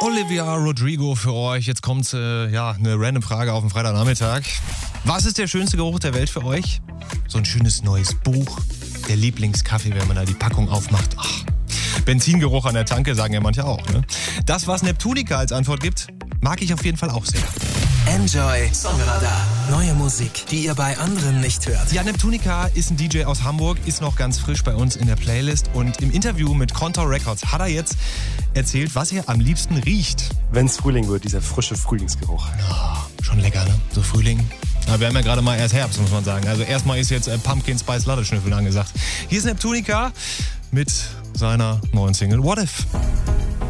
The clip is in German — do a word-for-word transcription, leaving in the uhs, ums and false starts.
Olivia Rodrigo für euch. Jetzt kommt äh, ja, eine random Frage auf den Freitagnachmittag. Was ist der schönste Geruch der Welt für euch? So ein schönes neues Buch. Der Lieblingskaffee, wenn man da die Packung aufmacht. Ach, Benzingeruch an der Tanke, sagen ja manche auch. Ne? Das, was Neptunica als Antwort gibt, mag ich auf jeden Fall auch sehr. Enjoy Songradar. Neue Musik, die ihr bei anderen nicht hört. Ja, Neptunica ist ein D J aus Hamburg, ist noch ganz frisch bei uns in der Playlist. Und im Interview mit Contour Records hat er jetzt erzählt, was er am liebsten riecht. Wenn es Frühling wird, dieser frische Frühlingsgeruch. Oh, schon lecker, ne? So Frühling. Aber wir haben ja gerade mal erst Herbst, muss man sagen. Also erstmal ist jetzt äh, Pumpkin Spice Latte Schnüffeln angesagt. Hier ist Neptunica mit seiner neuen Single What If.